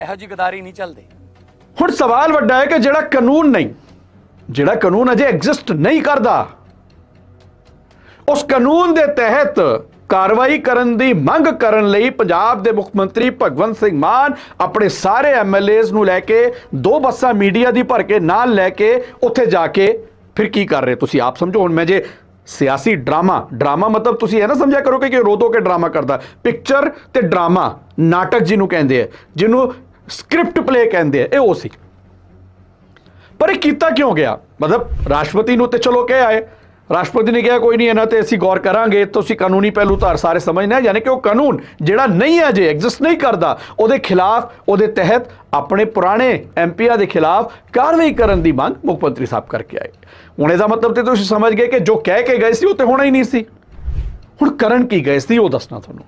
ਇਹੋ ਜਿਹੀ ਗਦਾਰੀ ਨਹੀਂ ਚੱਲਦੀ। ਹੁਣ ਸਵਾਲ ਵੱਡਾ ਹੈ ਕਿ ਜਿਹੜਾ ਕਾਨੂੰਨ ਅਜੇ ਐਗਜ਼ਿਸਟ ਨਹੀਂ ਕਰਦਾ, ਉਸ ਕਾਨੂੰਨ ਦੇ ਤਹਿਤ ਕਾਰਵਾਈ ਕਰਨ ਦੀ ਮੰਗ ਕਰਨ ਲਈ ਪੰਜਾਬ ਦੇ ਮੁੱਖ ਮੰਤਰੀ ਭਗਵੰਤ ਸਿੰਘ ਮਾਨ ਆਪਣੇ ਸਾਰੇ ਐਮਐਲਏਜ਼ ਨੂੰ ਲੈ ਕੇ 2 ਬੱਸਾਂ ਮੀਡੀਆ ਦੀ ਭਰ ਕੇ ਨਾਲ ਲੈ ਕੇ ਉੱਥੇ ਜਾ ਕੇ ਫਿਰ ਕੀ ਕਰ ਰਹੇ ਤੁਸੀਂ ਆਪ ਸਮਝੋ। ਹੁਣ ਮੈਂ ਜੇ ਸਿਆਸੀ ਡਰਾਮਾ ਮਤਲਬ ਤੁਸੀਂ ਇਹ ਨਾ ਸਮਝਿਆ ਕਰੋ ਕਿ ਰੋ ਧੋ ਕੇ ਡਰਾਮਾ ਕਰਦਾ। ਪਿਕਚਰ ਤੇ ਡਰਾਮਾ, ਨਾਟਕ ਜਿਹਨੂੰ ਕਹਿੰਦੇ ਆ, ਜਿਹਨੂੰ ਸਕ੍ਰਿਪਟ ਪਲੇ ਕਹਿੰਦੇ ਆ, ਇਹ ਉਹ ਸੀ। ਪਰ ਇਹ ਕੀਤਾ ਕਿਉਂ ਗਿਆ? ਮਤਲਬ ਰਾਸ਼ਟਰਪਤੀ ਨੂੰ ਤੇ ਚਲੋ ਕਹਿ ਆਏ, ਰਾਸ਼ਟਰਪਤੀ ਨੇ ਕਿਹਾ ਕੋਈ ਨਹੀਂ ਇਹਨਾਂ ਤੇ ਅਸੀਂ ਗੌਰ ਕਰਾਂਗੇ, ਤੁਸੀਂ ਕਾਨੂੰਨੀ ਪਹਿਲੂ ਧਾਰ ਸਾਰੇ ਸਮਝਣਾ, ਯਾਨੀ ਕਿ ਉਹ ਕਾਨੂੰਨ ਜਿਹੜਾ ਨਹੀਂ ਹੈ ਅਜੇ ਐਗਜ਼ਿਸਟ ਨਹੀਂ ਕਰਦਾ, ਉਹਦੇ ਖਿਲਾਫ, ਉਹਦੇ ਤਹਿਤ ਆਪਣੇ ਪੁਰਾਣੇ ਐਮਪੀਆਂ ਦੇ ਖਿਲਾਫ ਕਾਰਵਾਈ ਕਰਨ ਦੀ ਮੰਗ ਮੁੱਖ ਮੰਤਰੀ ਸਾਹਿਬ ਕਰਕੇ ਆਏ। ਹੁਣ ਇਹਦਾ ਮਤਲਬ ਤੇ ਤੁਸੀਂ ਸਮਝ ਗਏ ਕਿ ਜੋ ਕਹਿ ਕੇ ਗਏ ਸੀ ਉਹ ਤੇ ਹੋਣਾ ਹੀ ਨਹੀਂ ਸੀ। ਹੁਣ ਕਰਨ ਕੀ ਗਏ ਸੀ ਉਹ ਦੱਸਣਾ ਤੁਹਾਨੂੰ।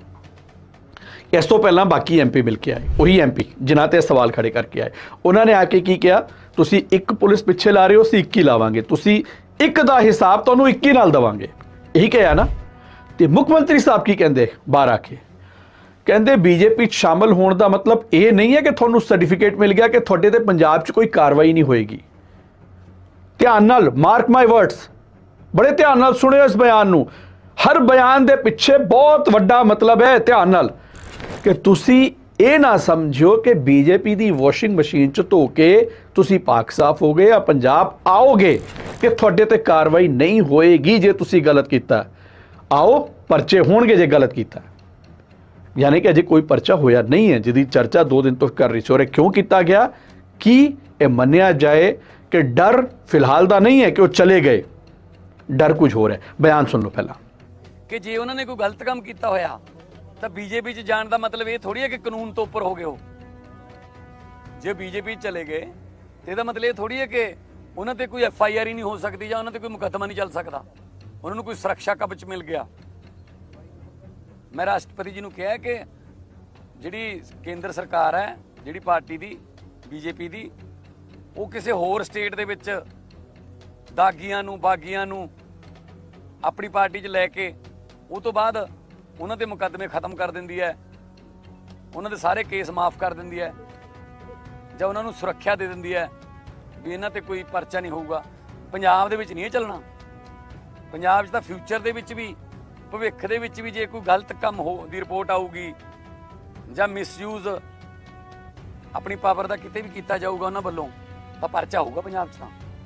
ਇਸ ਤੋਂ ਪਹਿਲਾਂ ਬਾਕੀ ਐਮਪੀ ਮਿਲ ਕੇ ਆਏ, ਉਹੀ ਐਮਪੀ ਜਿਨ੍ਹਾਂ ਤੇ ਸਵਾਲ ਖੜੇ ਕਰਕੇ ਆਏ। ਉਹਨਾਂ ਨੇ ਆ ਕੇ ਕੀ ਕਿਹਾ, ਤੁਸੀਂ ਇੱਕ ਪੁਲਿਸ ਪਿੱਛੇ ਲਾ ਰਹੇ ਹੋ, ਅਸੀਂ 21 ਲਾਵਾਂਗੇ, ਤੁਸੀਂ ਇੱਕ ਦਾ ਹਿਸਾਬ ਤੁਹਾਨੂੰ 21 ਨਾਲ ਦੇਵਾਂਗੇ, ਇਹੀ ਕਿਹਾ ਨਾ। ਤੇ ਮੁੱਖ ਮੰਤਰੀ ਸਾਹਿਬ ਕੀ ਕਹਿੰਦੇ ਬਾਹਰ ਆ ਕੇ? ਕਹਿੰਦੇ ਬੀਜੇਪੀ 'ਚ ਸ਼ਾਮਲ ਹੋਣ ਦਾ ਮਤਲਬ ਇਹ ਨਹੀਂ ਹੈ ਕਿ ਤੁਹਾਨੂੰ ਸਰਟੀਫਿਕੇਟ ਮਿਲ ਗਿਆ ਕਿ ਤੁਹਾਡੇ ਤੇ ਪੰਜਾਬ 'ਚ ਕੋਈ ਕਾਰਵਾਈ ਨਹੀਂ ਹੋਏਗੀ। ਧਿਆਨ ਨਾਲ, ਮਾਰਕ ਮਾਈ ਵਰਡਸ, ਬੜੇ ਧਿਆਨ ਨਾਲ ਸੁਣਿਓ ਇਸ ਬਿਆਨ ਨੂੰ। ਹਰ ਬਿਆਨ ਦੇ ਪਿੱਛੇ ਬਹੁਤ ਵੱਡਾ ਮਤਲਬ ਹੈ, ਧਿਆਨ ਨਾਲ, ਕਿ ਤੁਸੀਂ ਇਹ ਨਾ ਸਮਝਿਓ ਕਿ ਬੀਜੇਪੀ ਦੀ ਵਾਸ਼ਿੰਗ ਮਸ਼ੀਨ 'ਚ ਧੋ ਕੇ ਤੁਸੀਂ ਪਾਕ ਸਾਫ਼ ਹੋ ਗਏ ਜਾਂ ਪੰਜਾਬ ਆਓਗੇ ਕਿ ਤੁਹਾਡੇ ਤੇ ਕਾਰਵਾਈ ਨਹੀਂ ਹੋਏਗੀ ਜੇ ਤੁਸੀਂ ਗਲਤ ਕੀਤਾ। ਆਓ, ਪਰਚੇ ਹੋਣਗੇ ਜੇ ਗਲਤ ਕੀਤਾ। ਯਾਨੀ ਕਿ ਅਜੇ ਕੋਈ ਪਰਚਾ ਹੋਇਆ ਨਹੀਂ ਹੈ ਜਿਹਦੀ ਚਰਚਾ 2 ਦਿਨ ਤੋਂ ਕਰ ਰਹੀ ਸੀ। ਔਰ ਇਹ ਕਿਉਂ ਕੀਤਾ ਗਿਆ? ਕਿ ਇਹ ਮੰਨਿਆ ਜਾਏ ਕਿ ਡਰ ਫਿਲਹਾਲ ਦਾ ਨਹੀਂ ਹੈ ਕਿ ਉਹ ਚਲੇ ਗਏ, ਡਰ ਕੁਝ ਹੋਰ ਹੈ। ਬਿਆਨ ਸੁਣ ਲਓ ਪਹਿਲਾਂ। ਕਿ ਜੇ ਉਹਨਾਂ ਨੇ ਕੋਈ ਗਲਤ ਕੰਮ ਕੀਤਾ ਹੋਇਆ ਤਾਂ ਬੀਜੇਪੀ 'ਚ ਜਾਣ ਦਾ ਮਤਲਬ ਇਹ ਥੋੜੀ ਹੈ ਕਿ ਕਾਨੂੰਨ ਤੋਂ ਉੱਪਰ ਹੋ ਗਏ ਹੋ। ਜੇ ਬੀਜੇਪੀ ਚਲੇ ਗਏ ਤੇ ਇਹਦਾ ਮਤਲਬ ਇਹ ਥੋੜੀ ਹੈ ਕਿ ਉਹਨਾਂ ਤੇ ਕੋਈ FIR ਹੀ ਨਹੀਂ ਹੋ ਸਕਦੀ ਜਾਂ ਉਹਨਾਂ ਤੇ ਕੋਈ ਮੁਕੱਦਮਾ ਨਹੀਂ ਚੱਲ ਸਕਦਾ, ਉਹਨਾਂ ਨੂੰ ਕੋਈ ਸੁਰੱਖਿਆ ਕਵਚ ਮਿਲ ਗਿਆ। ਮੈਂ ਰਾਸ਼ਟਰਪਤੀ ਜੀ ਨੂੰ ਕਿਹਾ ਕਿ ਜਿਹੜੀ ਕੇਂਦਰ ਸਰਕਾਰ ਹੈ, ਜਿਹੜੀ ਪਾਰਟੀ ਦੀ, ਬੀਜੇਪੀ ਦੀ, ਉਹ ਕਿਸੇ ਹੋਰ ਸਟੇਟ ਦੇ ਵਿੱਚ ਦਾਗੀਆਂ ਨੂੰ, ਬਾਗੀਆਂ ਨੂੰ ਆਪਣੀ ਪਾਰਟੀ 'ਚ ਲੈ ਕੇ ਉਹ ਤੋਂ ਬਾਅਦ ਉਹਨਾਂ ਦੇ ਮੁਕੱਦਮੇ ਖਤਮ ਕਰ ਦਿੰਦੀ ਹੈ, ਉਹਨਾਂ ਦੇ ਸਾਰੇ ਕੇਸ ਮਾਫ ਕਰ ਦਿੰਦੀ ਹੈ, ਜਾਂ ਉਹਨਾਂ ਨੂੰ ਸੁਰੱਖਿਆ ਦੇ ਦਿੰਦੀ ਹੈ ਵੀ ਇਹਨਾਂ ਤੇ ਕੋਈ ਪਰਚਾ ਨਹੀਂ ਹੋਊਗਾ। ਪੰਜਾਬ ਦੇ ਵਿੱਚ ਨਹੀਂ ਇਹ ਚੱਲਣਾ। ਪੰਜਾਬ 'ਚ ਤਾਂ ਫਿਊਚਰ ਦੇ ਵਿੱਚ ਵੀ, ਭਵਿੱਖ ਦੇ ਵਿੱਚ ਵੀ ਜੇ ਕੋਈ ਗਲਤ ਕੰਮ ਦੀ ਰਿਪੋਰਟ ਆਊਗੀ ਜਾਂ ਮਿਸਯੂਜ਼ ਆਪਣੀ ਪਾਵਰ ਦਾ ਕਿਤੇ ਵੀ ਕੀਤਾ ਜਾਊਗਾ ਉਹਨਾਂ ਵੱਲੋਂ, ਤਾਂ ਪਰਚਾ ਹੋਊਗਾ ਪੰਜਾਬ 'ਚ।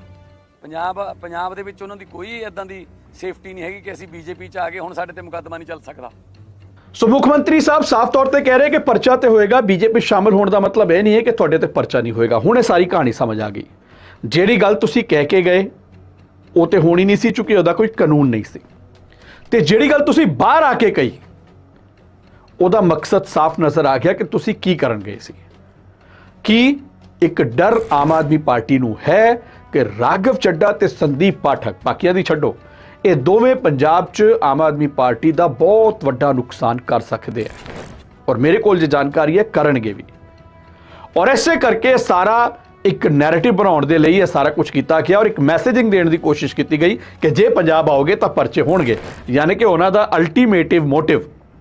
ਤਾਂ ਪੰਜਾਬ ਦੇ ਵਿੱਚ ਉਹਨਾਂ ਦੀ ਕੋਈ ਇੱਦਾਂ ਦੀ ਸੇਫਟੀ ਨਹੀਂ ਹੈਗੀ ਕਿ ਅਸੀਂ ਬੀਜੇਪੀ 'ਚ ਆ ਗਏ ਹੁਣ ਸਾਡੇ ਤੇ ਮੁਕੱਦਮਾ ਨਹੀਂ ਚੱਲ ਸਕਦਾ। ਸੋ ਮੁੱਖ ਮੰਤਰੀ ਸਾਹਿਬ ਸਾਫ਼ ਤੌਰ ਤੇ ਕਹਿ ਰਹੇ ਕਿ ਪਰਚਾ ਤੇ ਹੋਏਗਾ, ਬੀਜੇਪੀ ਸ਼ਾਮਲ ਹੋਣ ਦਾ ਮਤਲਬ ਇਹ ਨਹੀਂ ਹੈ ਕਿ ਤੁਹਾਡੇ ਤੇ ਪਰਚਾ ਨਹੀਂ ਹੋਏਗਾ। ਹੁਣ ਇਹ ਸਾਰੀ ਕਹਾਣੀ ਸਮਝ ਆ ਗਈ। ਜਿਹੜੀ ਗੱਲ ਤੁਸੀਂ ਕਹਿ ਕੇ ਗਏ ਉਹ ਤੇ ਹੋਣੀ ਨਹੀਂ ਸੀ, ਚੁੱਕਿ ਉਹਦਾ ਕੋਈ ਕਾਨੂੰਨ ਨਹੀਂ ਸੀ। ਤੇ ਜਿਹੜੀ ਗੱਲ ਤੁਸੀਂ ਬਾਹਰ ਆ ਕੇ ਕਹੀ ਉਹਦਾ ਮਕਸਦ ਸਾਫ਼ ਨਜ਼ਰ ਆ ਗਿਆ ਕਿ ਤੁਸੀਂ ਕੀ ਕਰਨ ਗਏ ਸੀ। ਕਿ ਇੱਕ ਡਰ ਆਮ ਆਦਮੀ ਪਾਰਟੀ ਨੂੰ ਹੈ ਕਿ ਰਾਘਵ ਚੱਡਾ ਤੇ ਸੰਦੀਪ ਪਾਠਕ, ਬਾਕੀਆਂ ਦੀ ਛੱਡੋ, ਇਹ ਦੋਵੇਂ ਪੰਜਾਬ 'ਚ ਆਮ ਆਦਮੀ ਪਾਰਟੀ ਦਾ ਬਹੁਤ ਵੱਡਾ ਨੁਕਸਾਨ ਕਰ ਸਕਦੇ ਆ। ਔਰ ਮੇਰੇ ਕੋਲ ਜੇ ਜਾਣਕਾਰੀ ਹੈ ਕਰਨਗੇ ਵੀ। ਔਰ ਐਸੇ ਕਰਕੇ ਸਾਰਾ ਇੱਕ ਨੈਰੇਟਿਵ ਬਣਾਉਣ ਦੇ ਲਈ ਇਹ ਸਾਰਾ ਕੁਝ ਕੀਤਾ ਗਿਆ ਔਰ ਇੱਕ ਮੈਸੇਜਿੰਗ ਦੇਣ ਦੀ ਕੋਸ਼ਿਸ਼ ਕੀਤੀ ਗਈ ਕਿ ਜੇ ਪੰਜਾਬ ਆਓਗੇ ਤਾਂ ਪਰਚੇ ਹੋਣਗੇ। ਯਾਨੀ ਕਿ ਉਹਨਾਂ ਦਾ ਅਲਟੀਮੇਟਿਵ ਮੋਟਿਵ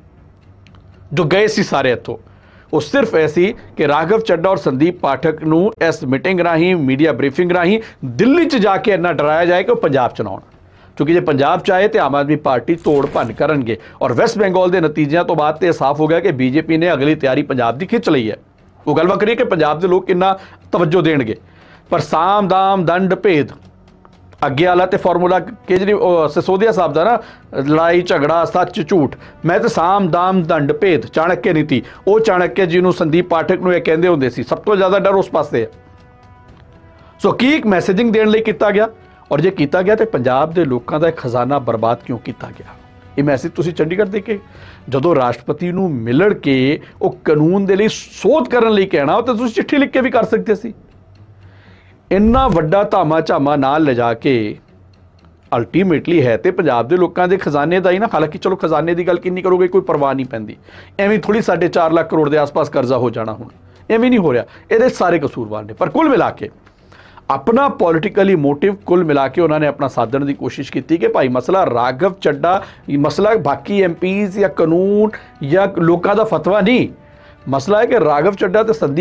ਜੋ ਗਏ ਸੀ ਸਾਰੇ ਇੱਥੋਂ, ਉਹ ਸਿਰਫ ਇਹ ਸੀ ਕਿ ਰਾਘਵ ਚੱਡਾ ਔਰ ਸੰਦੀਪ ਪਾਠਕ ਨੂੰ ਇਸ ਮੀਟਿੰਗ ਰਾਹੀਂ, ਮੀਡੀਆ ਬਰੀਫਿੰਗ ਰਾਹੀਂ ਦਿੱਲੀ 'ਚ ਜਾ ਕੇ ਇੰਨਾ ਡਰਾਇਆ ਜਾਏ ਕਿ ਉਹ ਪੰਜਾਬ 'ਚ ਨਾ ਆਉਣ। ਕਿਉਂਕਿ ਜੇ ਪੰਜਾਬ 'ਚ ਆਏ ਤੇ ਆਮ ਆਦਮੀ ਪਾਰਟੀ ਤੋੜ ਭੰਨ ਕਰਨਗੇ। ਔਰ ਵੈਸਟ ਬੰਗਾਲ ਦੇ ਨਤੀਜਿਆਂ ਤੋਂ ਬਾਅਦ ਤੇ ਸਾਫ਼ ਹੋ ਗਿਆ ਕਿ ਬੀਜੇਪੀ ਨੇ ਅਗਲੀ ਤਿਆਰੀ ਪੰਜਾਬ ਦੀ ਖਿੱਚ ਲਈ ਹੈ। ਉਹ ਗੱਲ ਵੱਖਰੀ ਕਿ ਪੰਜਾਬ ਦੇ ਲੋਕ ਕਿੰਨਾ ਤਵੱਜੋ ਦੇਣਗੇ, ਪਰ ਸਾਮ ਦਾਮ ਦੰਡ ਭੇਦ ਅੱਗੇ ਵਾਲਾ ਤੇ ਫਾਰਮੂਲਾ ਸਿਸੋਦੀਆ ਸਾਹਿਬ ਦਾ ਨਾ, ਲੜਾਈ ਝਗੜਾ ਸੱਚ ਝੂਠ, ਮੈਂ ਤੇ ਸਾਮ ਦਾਮ ਦੰਡ ਭੇਦ, ਚਾਣਕਿਆ ਨੀਤੀ, ਉਹ ਚਾਣਕਿਆ ਜੀ ਨੂੰ ਸੰਦੀਪ ਪਾਠਕ ਨੂੰ ਇਹ ਕਹਿੰਦੇ ਹੁੰਦੇ ਸੀ। ਸਭ ਤੋਂ ਜ਼ਿਆਦਾ ਡਰ ਉਸ ਪਾਸੇ ਹੈ। ਸੋ ਕੀ ਇੱਕ ਮੈਸੇਜਿੰਗ ਦੇਣ ਲਈ ਕੀਤਾ ਗਿਆ, ਔਰ ਜੇ ਕੀਤਾ ਗਿਆ ਤੇ ਪੰਜਾਬ ਦੇ ਲੋਕਾਂ ਦਾ ਖਜ਼ਾਨਾ ਬਰਬਾਦ ਕਿਉਂ ਕੀਤਾ ਗਿਆ? ਇਹ ਮੈਸੇਜ ਤੁਸੀਂ ਚੰਡੀਗੜ੍ਹ ਦੇ ਕੇ ਜਦੋਂ ਰਾਸ਼ਟਰਪਤੀ ਨੂੰ ਮਿਲਣ ਕੇ ਉਹ ਕਾਨੂੰਨ ਦੇ ਲਈ ਸੋਧ ਕਰਨ ਲਈ ਕਹਿਣਾ, ਤਾਂ ਤੁਸੀਂ ਚਿੱਠੀ ਲਿਖ ਕੇ ਵੀ ਕਰ ਸਕਦੇ ਸੀ। ਇੰਨਾ ਵੱਡਾ ਧਾਮਾ ਝਾਮਾ ਨਾਲ ਲਿਜਾ ਕੇ ਅਲਟੀਮੇਟਲੀ ਹੈ ਤੇ ਪੰਜਾਬ ਦੇ ਲੋਕਾਂ ਦੇ ਖਜ਼ਾਨੇ ਦਾ ਹੀ ਨਾ। ਹਾਲਾਂਕਿ ਚਲੋ ਖਜ਼ਾਨੇ ਦੀ ਗੱਲ ਕਿੰਨੀ ਕਰੋਗੇ, ਕੋਈ ਪਰਵਾਹ ਨਹੀਂ ਪੈਂਦੀ। ਐਵੇਂ ਥੋੜੀ 4.5 ਲੱਖ ਕਰੋੜ ਦੇ ਆਸ-ਪਾਸ ਕਰਜ਼ਾ ਹੋ ਜਾਣਾ, ਹੁਣ ਐਵੇਂ ਨਹੀਂ ਹੋ ਰਿਹਾ। ਇਹਦੇ ਸਾਰੇ ਕਸੂਰਵਾਰ ਨੇ। ਪਰ ਕੁੱਲ ਮਿਲਾ ਕੇ अपना पॉलिटिकली मोटिव कुल मिला के उन्होंने अपना साधन की कोशिश की कि भाई मसला राघव चड्डा, मसला बाकी एमपीज़ या कानून या लोगों का फतवा नहीं, मसला है कि राघव चड्डा तो संदीप